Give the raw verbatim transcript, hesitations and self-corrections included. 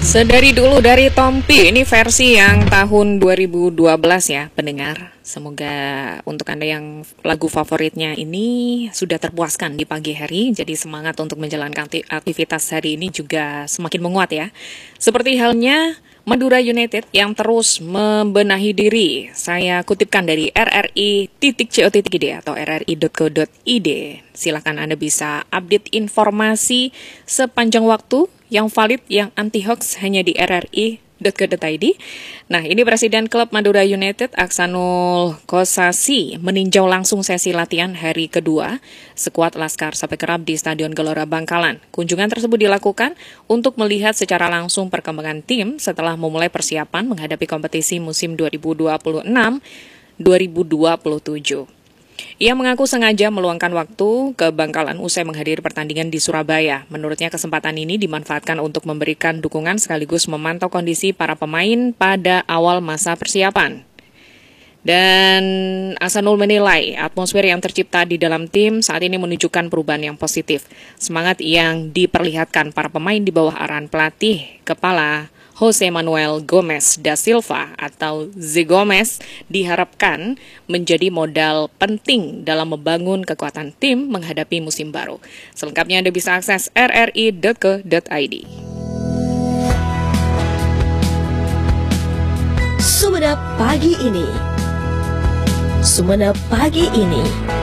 Sedari dulu dari Tompi, ini versi yang tahun dua ribu dua belas ya pendengar. Semoga untuk Anda yang lagu favoritnya ini sudah terpuaskan di pagi hari. Jadi semangat untuk menjalankan aktivitas hari ini juga semakin menguat ya. Seperti halnya Madura United yang terus membenahi diri. Saya kutipkan dari r r i titik co titik i d atau r r i titik co titik i d. Silakan Anda bisa update informasi sepanjang waktu yang valid, yang anti-hoax hanya di r r i titik co titik i d. Nah, ini Presiden Klub Madura United Aksanul Kossasi meninjau langsung sesi latihan hari kedua skuad Laskar Sapi Kerap di Stadion Gelora Bangkalan. Kunjungan tersebut dilakukan untuk melihat secara langsung perkembangan tim setelah memulai persiapan menghadapi kompetisi musim dua ribu dua puluh enam dua ribu dua puluh tujuh. Ia mengaku sengaja meluangkan waktu ke Bangkalan usai menghadiri pertandingan di Surabaya. Menurutnya kesempatan ini dimanfaatkan untuk memberikan dukungan sekaligus memantau kondisi para pemain pada awal masa persiapan. Dan Aksanul menilai atmosfer yang tercipta di dalam tim saat ini menunjukkan perubahan yang positif. Semangat yang diperlihatkan para pemain di bawah arahan pelatih kepala Jose Manuel Gomes da Silva atau Z Gomez diharapkan menjadi modal penting dalam membangun kekuatan tim menghadapi musim baru. Selengkapnya Anda bisa akses r r i titik co titik i d. Sumenep pagi ini. Sumenep pagi ini.